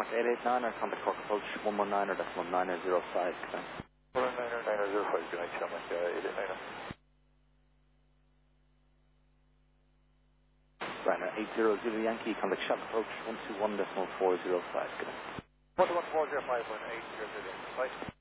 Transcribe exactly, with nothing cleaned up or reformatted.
eight eight nine or contact Cork approach one one nine or decimal nine zero five. one one nine or nine zero five, good night, Chelmsford, uh, eight eight nine. Ryanair eight zero zero Yankee, contact Sharp approach one two one decimal four zero five. Good night. one two one four zero five one eight zero zero, right?